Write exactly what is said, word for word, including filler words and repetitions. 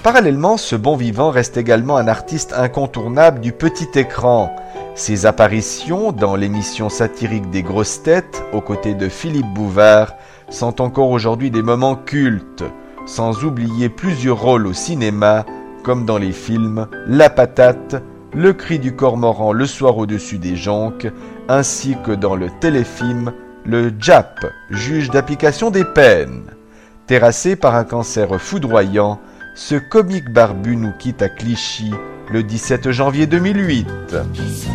Parallèlement, ce bon vivant reste également un artiste incontournable du petit écran. Ses apparitions dans l'émission satirique des Grosses Têtes, aux côtés de Philippe Bouvard, sont encore aujourd'hui des moments cultes, sans oublier plusieurs rôles au cinéma, comme dans les films La Patate, Le Cri du Cormoran le soir au-dessus des jonques, ainsi que dans le téléfilm Le Jap, juge d'application des peines. Terrassé par un cancer foudroyant, ce comique barbu nous quitte à Clichy le dix-sept janvier deux mille huit.